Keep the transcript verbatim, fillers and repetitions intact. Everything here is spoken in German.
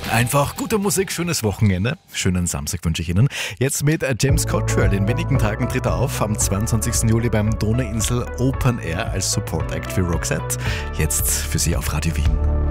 Einfach gute Musik, schönes Wochenende. Schönen Samstag wünsche ich Ihnen. Jetzt mit James Cottrell. In wenigen Tagen tritt er auf, am zweiundzwanzigsten Juli beim Donauinsel Open Air als Support Act für Roxette. Jetzt für Sie auf Radio Wien.